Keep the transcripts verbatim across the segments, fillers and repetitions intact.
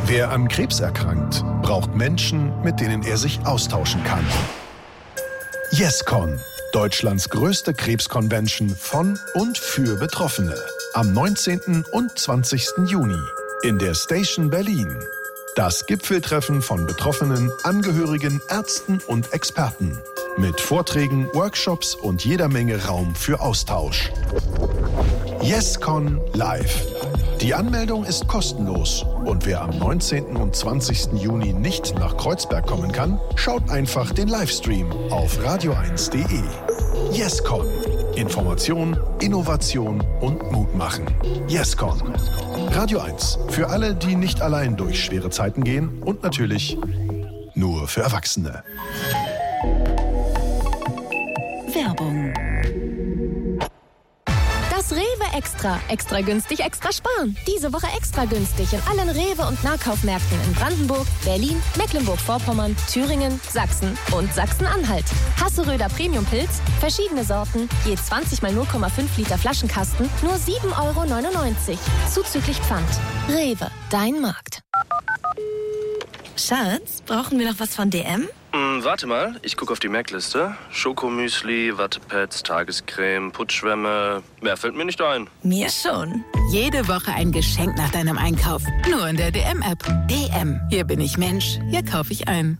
Wer an Krebs erkrankt, braucht Menschen, mit denen er sich austauschen kann. YesCon, Deutschlands größte Krebsconvention von und für Betroffene. Am neunzehnten und zwanzigsten Juni in der Station Berlin. Das Gipfeltreffen von Betroffenen, Angehörigen, Ärzten und Experten. Mit Vorträgen, Workshops und jeder Menge Raum für Austausch. YesCon live. Die Anmeldung ist kostenlos und wer am neunzehnten und zwanzigsten Juni nicht nach Kreuzberg kommen kann, schaut einfach den Livestream auf radio eins punkt de. YesCon. Information, Innovation und Mut machen. YesCon. Radio eins. Für alle, die nicht allein durch schwere Zeiten gehen und natürlich nur für Erwachsene. Werbung. Das Rewe Extra. Extra günstig, extra sparen. Diese Woche extra günstig in allen Rewe- und Nahkaufmärkten in Brandenburg, Berlin, Mecklenburg-Vorpommern, Thüringen, Sachsen und Sachsen-Anhalt. Hasseröder Premium-Pilz, verschiedene Sorten, je zwanzig mal null Komma fünf Liter Flaschenkasten, nur sieben Euro neunundneunzig. Zuzüglich Pfand. Rewe, dein Markt. Schatz, brauchen wir noch was von D M? Hm, warte mal, ich gucke auf die Merkliste. Schokomüsli, Wattepads, Tagescreme, Putzschwämme. Mehr fällt mir nicht ein. Mir schon. Jede Woche ein Geschenk nach deinem Einkauf. Nur in der D M-App. D M. Hier bin ich Mensch. Hier kaufe ich ein.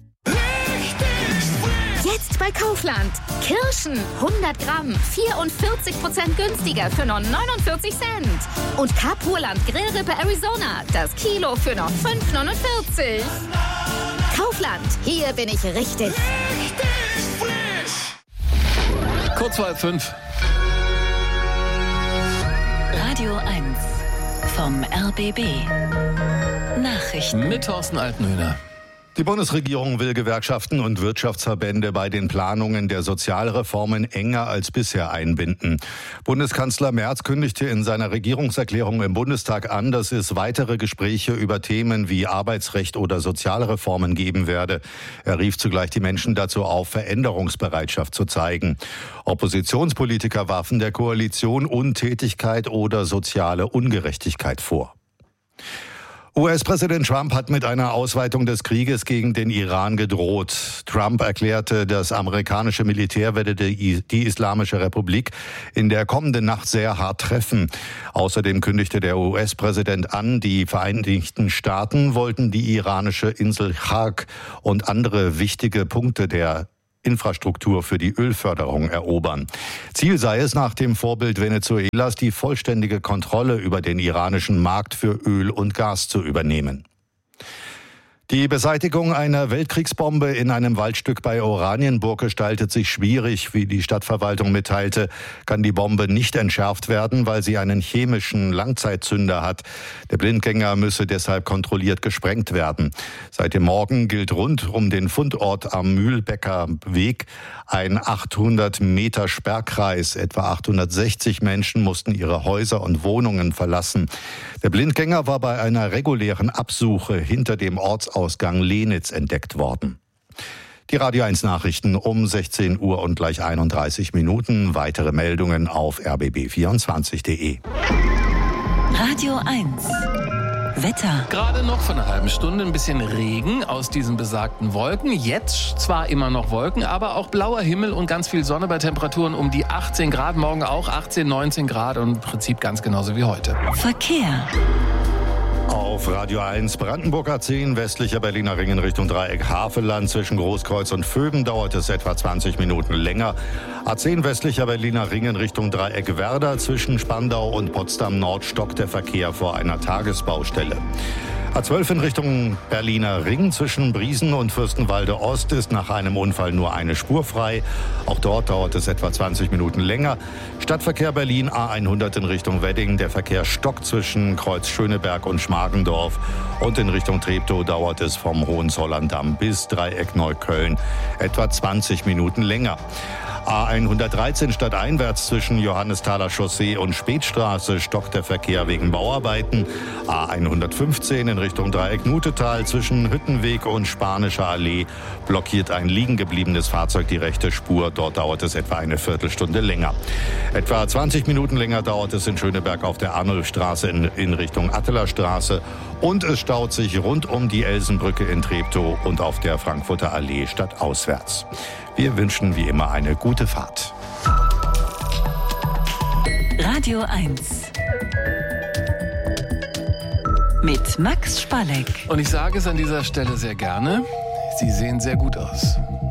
Jetzt bei Kaufland. Kirschen hundert Gramm, vierundvierzig Prozent günstiger für nur neunundvierzig Cent. Und Kapurland Grillrippe Arizona, das Kilo für nur fünf neunundvierzig. Kaufland, hier bin ich richtig. Richtig frisch. Kurz vor halb fünf. Radio eins vom R B B. Nachrichten. Mit Thorsten Altenhöhner. Die Bundesregierung will Gewerkschaften und Wirtschaftsverbände bei den Planungen der Sozialreformen enger als bisher einbinden. Bundeskanzler Merz kündigte in seiner Regierungserklärung im Bundestag an, dass es weitere Gespräche über Themen wie Arbeitsrecht oder Sozialreformen geben werde. Er rief zugleich die Menschen dazu auf, Veränderungsbereitschaft zu zeigen. Oppositionspolitiker warfen der Koalition Untätigkeit oder soziale Ungerechtigkeit vor. U S-Präsident Trump hat mit einer Ausweitung des Krieges gegen den Iran gedroht. Trump erklärte, das amerikanische Militär werde die, die Islamische Republik in der kommenden Nacht sehr hart treffen. Außerdem kündigte der U S-Präsident an, die Vereinigten Staaten wollten die iranische Insel Chark und andere wichtige Punkte der Infrastruktur für die Ölförderung erobern. Ziel sei es, nach dem Vorbild Venezuelas die vollständige Kontrolle über den iranischen Markt für Öl und Gas zu übernehmen. Die Beseitigung einer Weltkriegsbombe in einem Waldstück bei Oranienburg gestaltet sich schwierig. Wie die Stadtverwaltung mitteilte, kann die Bombe nicht entschärft werden, weil sie einen chemischen Langzeitzünder hat. Der Blindgänger müsse deshalb kontrolliert gesprengt werden. Seit dem Morgen gilt rund um den Fundort am Mühlbecker Weg ein achthundert Meter Sperrkreis. Etwa achthundertsechzig Menschen mussten ihre Häuser und Wohnungen verlassen. Der Blindgänger war bei einer regulären Absuche hinter dem Ortsausgang Ausgang Lenitz entdeckt worden. Die Radio eins Nachrichten um sechzehn Uhr und gleich einunddreißig Minuten. Weitere Meldungen auf r b b vierundzwanzig punkt de. Radio eins. Wetter. Gerade noch vor einer halben Stunde ein bisschen Regen aus diesen besagten Wolken. Jetzt zwar immer noch Wolken, aber auch blauer Himmel und ganz viel Sonne bei Temperaturen um die achtzehn Grad. Morgen auch achtzehn, neunzehn Grad und im Prinzip ganz genauso wie heute. Verkehr. Auf Radio eins Brandenburg A zehn, westlicher Berliner Ring in Richtung Dreieck Havelland. Zwischen Großkreuz und Vöben dauert es etwa zwanzig Minuten länger. A zehn westlicher Berliner Ring in Richtung Dreieck Werder. Zwischen Spandau und Potsdam Nord stockt der Verkehr vor einer Tagesbaustelle. A zwölf in Richtung Berliner Ring zwischen Briesen und Fürstenwalde Ost ist nach einem Unfall nur eine Spur frei. Auch dort dauert es etwa zwanzig Minuten länger. Stadtverkehr Berlin A hundert in Richtung Wedding. Der Verkehr stockt zwischen Kreuz Schöneberg und Schmargendorf. Und in Richtung Treptow dauert es vom Hohenzollern-Damm bis Dreieck Neukölln etwa zwanzig Minuten länger. A hundertdreizehn stadteinwärts zwischen Johannesthaler Chaussee und Spätstraße stockt der Verkehr wegen Bauarbeiten. A hundertfünfzehn in Richtung Dreieck Nutetal zwischen Hüttenweg und Spanischer Allee blockiert ein liegen gebliebenes Fahrzeug die rechte Spur. Dort dauert es etwa eine Viertelstunde länger. Etwa zwanzig Minuten länger dauert es in Schöneberg auf der Arnulfstraße in, in Richtung Attelerstraße. Und es staut sich rund um die Elsenbrücke in Treptow und auf der Frankfurter Allee stadtauswärts. Wir wünschen wie immer eine gute Fahrt. Radio eins. Mit Max Spalleck. Und ich sage es an dieser Stelle sehr gerne, Sie sehen sehr gut aus.